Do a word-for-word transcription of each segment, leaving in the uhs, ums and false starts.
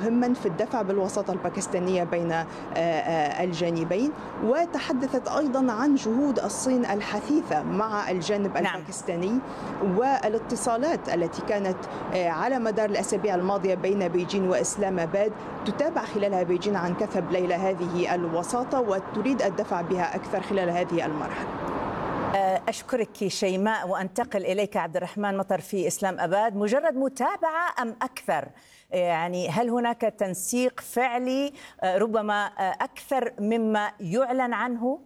مهما في الدفع بالوساطة الباكستانية بين الجانبين. وتحدثت أيضا عن جهود الصين الحثيثة مع الجانب نعم. الباكستاني والاتصالات التي كانت على مدار الأسابيع الماضية بين بيجين وإسلام آباد تتابع خلالها بيجين عن كثب ليلى هذه الوساطة وتريد الدفع بها أكثر خلال هذه المرحلة. أشكرك شيماء وأنتقل إليك عبد الرحمن مطر في إسلام آباد. مجرد متابعة أم أكثر؟ يعني هل هناك تنسيق فعلي ربما أكثر مما يعلن عنه؟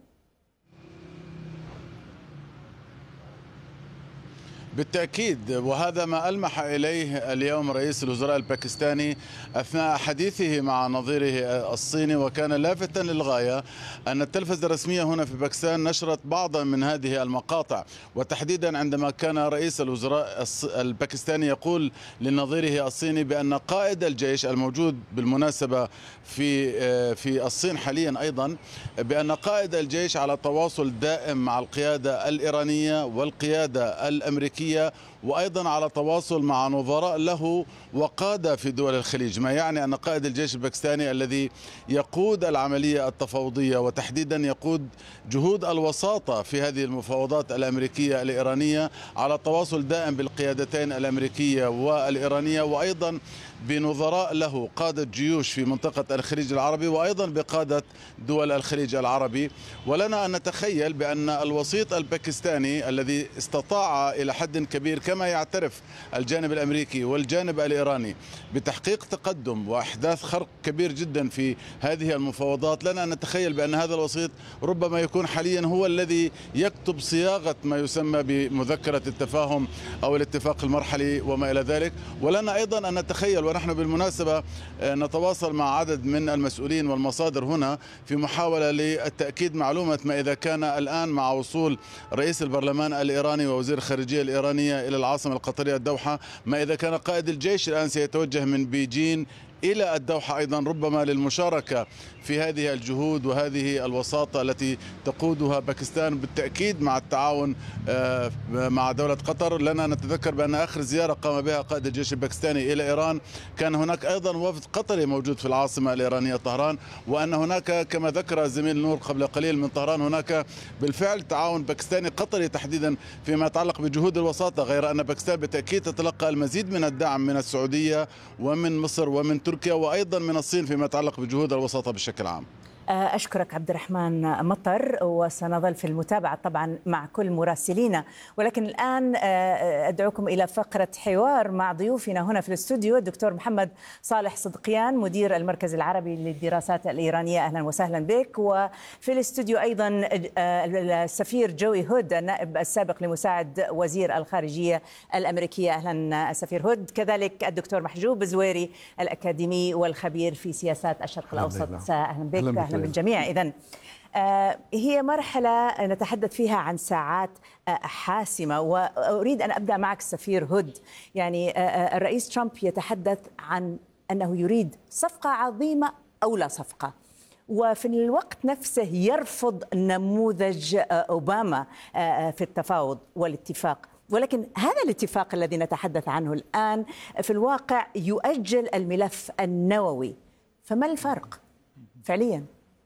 بالتأكيد، وهذا ما ألمح إليه اليوم رئيس الوزراء الباكستاني أثناء حديثه مع نظيره الصيني، وكان لافتا للغاية أن التلفزة الرسمية هنا في باكستان نشرت بعضا من هذه المقاطع، وتحديدا عندما كان رئيس الوزراء الباكستاني يقول لنظيره الصيني بأن قائد الجيش الموجود بالمناسبة في في الصين حاليا أيضا، بأن قائد الجيش على تواصل دائم مع القيادة الإيرانية والقيادة الأمريكية، وأيضا على تواصل مع نظراء له وقادة في دول الخليج، ما يعني أن قائد الجيش الباكستاني الذي يقود العملية التفاوضية وتحديدا يقود جهود الوساطة في هذه المفاوضات الأمريكية الإيرانية على تواصل دائم بالقيادتين الأمريكية والإيرانية، وأيضا بنظراء له قادة جيوش في منطقة الخليج العربي وأيضا بقادة دول الخليج العربي. ولنا أن نتخيل بأن الوسيط الباكستاني الذي استطاع إلى حد كبير كما يعترف الجانب الأمريكي والجانب الإيراني بتحقيق تقدم وإحداث خرق كبير جدا في هذه المفاوضات، لنا أن نتخيل بأن هذا الوسيط ربما يكون حاليا هو الذي يكتب صياغة ما يسمى بمذكرة التفاهم أو الاتفاق المرحلي وما إلى ذلك. ولنا أيضا أن نتخيل، ونحن بالمناسبة نتواصل مع عدد من المسؤولين والمصادر هنا في محاولة للتأكيد معلومة ما إذا كان الآن مع وصول رئيس البرلمان الإيراني ووزير الخارجية الإيرانية إلى العاصمة القطرية الدوحة، ما إذا كان قائد الجيش الآن سيتوجه من بيجين إلى الدوحة أيضا ربما للمشاركة في هذه الجهود وهذه الوساطة التي تقودها باكستان بالتأكيد مع التعاون مع دولة قطر. لنا نتذكر بأن آخر زيارة قام بها قائد الجيش الباكستاني إلى إيران كان هناك أيضا وفد قطري موجود في العاصمة الإيرانية طهران، وأن هناك كما ذكر الزميل نور قبل قليل من طهران هناك بالفعل تعاون باكستاني قطري تحديدا فيما يتعلق بجهود الوساطة، غير أن باكستان بالتأكيد تتلقى المزيد من الدعم من السعودية ومن مصر ومن تركيا وأيضا من الصين فيما يتعلق بجهود الوساطة بشكل عام. أشكرك عبد الرحمن مطر، وسنظل في المتابعة طبعا مع كل مراسلينا. ولكن الآن أدعوكم إلى فقرة حوار مع ضيوفنا هنا في الاستوديو، الدكتور محمد صالح صدقيان مدير المركز العربي للدراسات الإيرانية، أهلا وسهلا بك. وفي الاستوديو أيضا السفير جوي هود النائب السابق لمساعد وزير الخارجية الأمريكية، أهلا سفير هود. كذلك الدكتور محجوب زويري الأكاديمي والخبير في سياسات الشرق الأوسط، أهلا بك. أهلا بالجميع. إذن آه هي مرحلة نتحدث فيها عن ساعات آه حاسمة، وأريد أن أبدأ معك سفير هود. يعني آه الرئيس ترامب يتحدث عن أنه يريد صفقة عظيمة أو لا صفقة، وفي الوقت نفسه يرفض نموذج آه أوباما آه في التفاوض والاتفاق. ولكن هذا الاتفاق الذي نتحدث عنه الآن في الواقع يؤجل الملف النووي، فما الفرق فعليا؟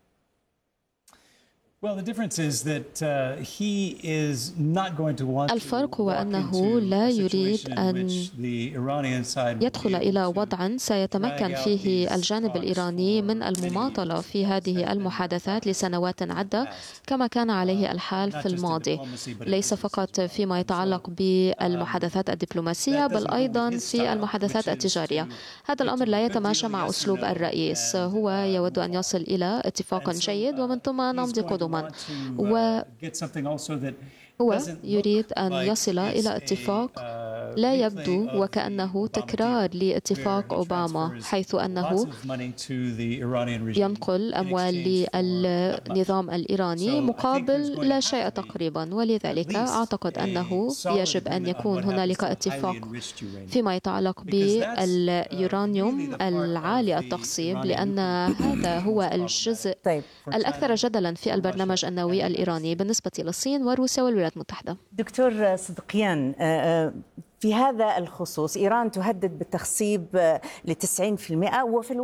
الفرق هو أنه لا يريد أن يدخل إلى وضع سيتمكن فيه الجانب الإيراني من المماطلة في هذه المحادثات لسنوات عدة كما كان عليه الحال في الماضي، ليس فقط فيما يتعلق بالمحادثات الدبلوماسية بل أيضا في المحادثات التجارية. هذا الأمر لا يتماشى مع أسلوب الرئيس، هو يود أن يصل إلى اتفاق جيد ومن ثم نمضي قدما، وهو يريد أن يصل إلى اتفاق لا يبدو وكأنه تكرار لاتفاق أوباما، حيث أنه ينقل أموال للنظام الإيراني مقابل لا شيء تقريبا. ولذلك أعتقد أنه يجب أن يكون هنالك اتفاق فيما يتعلق باليورانيوم العالي التخصيب، لأن هذا هو الجزء الأكثر جدلا في البرنامج النووي الإيراني بالنسبة للصين وروسيا والولايات المتحدة. دكتور صدقيان، في هذا الخصوص إيران تهدد بالتخصيب ل تسعين بالمئة، وفي الوقت